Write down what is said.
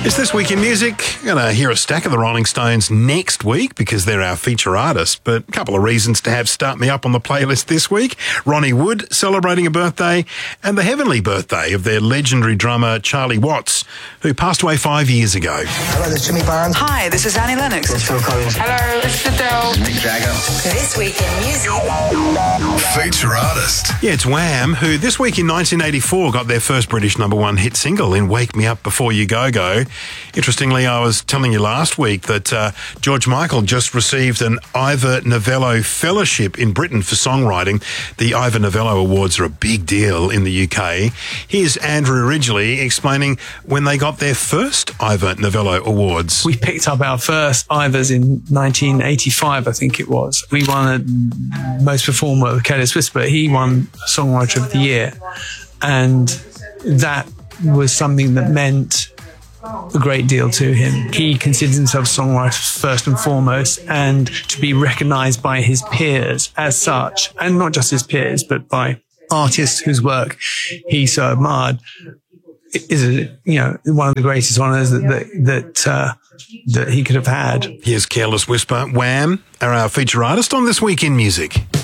It's This Week in Music. Going to hear a stack of the Rolling Stones next week because they're our feature artists, but a couple of reasons to have Start Me Up on the playlist this week. Ronnie Wood celebrating a birthday and the heavenly birthday of their legendary drummer Charlie Watts, who passed away 5 years ago. Hello, this is Jimmy Barnes. Hi, this is Annie Lennox. This is Phil Collins. Hello, this is Adele. Mick Jagger. This Week in Music. Feature artist. Yeah, it's Wham, who this week in 1984 got their first British #1 hit single in Wake Me Up Before You Go Go. Interestingly, I was telling you last week that George Michael just received an Ivor Novello Fellowship in Britain for songwriting. The Ivor Novello Awards are a big deal in the UK. Here's Andrew Ridgeley explaining when they got their first Ivor Novello Awards. We picked up our first Ivors in 1985, I think it was. We won a Most Performer with Careless Whisper. He won Songwriter of the Year. And that was something that meant a great deal to him. He considers himself a songwriter first and foremost, and to be recognised by his peers as such, and not just his peers, but by artists whose work he so admired, is one of the greatest honours that he could have had. Here's Careless Whisper. Wham are our feature artist on This Week in Music.